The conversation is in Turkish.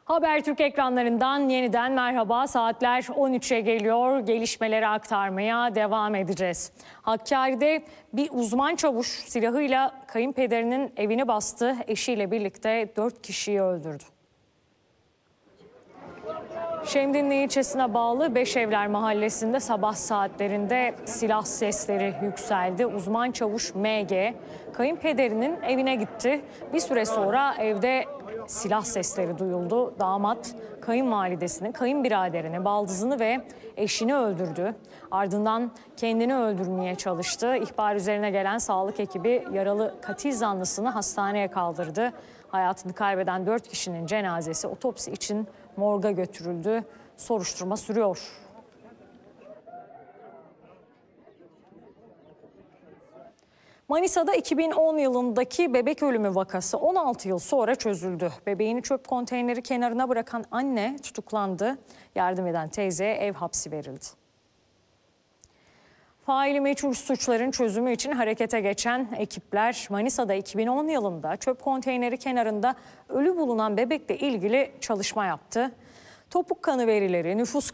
Habertürk ekranlarından yeniden merhaba. Saatler 13'e geliyor. Gelişmeleri aktarmaya devam edeceğiz. Hakkari'de bir uzman çavuş silahıyla kayınpederinin evini bastı. Eşiyle birlikte 4 kişiyi öldürdü. Şemdinli ilçesine bağlı Beşevler mahallesinde sabah saatlerinde silah sesleri yükseldi. Uzman çavuş MG kayınpederinin evine gitti. Bir süre sonra evde silah sesleri duyuldu. Damat kayınvalidesini, kayınbiraderini, baldızını ve eşini öldürdü. Ardından kendini öldürmeye çalıştı. İhbar üzerine gelen sağlık ekibi yaralı katil zanlısını hastaneye kaldırdı. Hayatını kaybeden 4 kişinin cenazesi otopsi için morga götürüldü. Soruşturma sürüyor. Manisa'da 2010 yılındaki bebek ölümü vakası 16 yıl sonra çözüldü. Bebeğini çöp konteyneri kenarına bırakan anne tutuklandı. Yardım eden teyzeye ev hapsi verildi. Faili meçhul suçların çözümü için harekete geçen ekipler Manisa'da 2010 yılında çöp konteyneri kenarında ölü bulunan bebekle ilgili çalışma yaptı. Topuk kanı verileri, nüfus